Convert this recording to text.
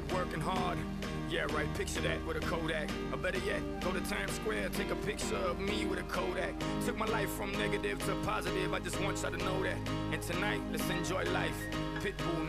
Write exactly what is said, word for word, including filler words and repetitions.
working hard. Yeah, right, picture that with a Kodak. Or better yet, go to Times Square, take a picture of me with a Kodak. Took my life from negative to positive, I just want y'all to know that. And tonight, let's enjoy life. Pitbull.